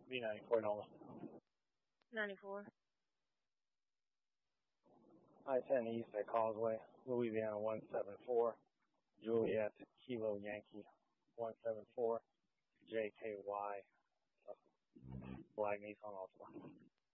B94 Nola. 94. I-10 East at Causeway, Louisiana 174, Juliet Kilo Yankee 174, JKY, Black Nissan Altima.